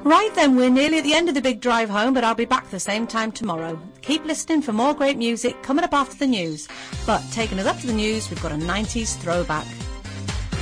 Right then, we're nearly at the end of the big drive home, but I'll be back the same time tomorrow. Keep listening for more great music coming up after the news. But taking us up to the news, we've got a 90s throwback.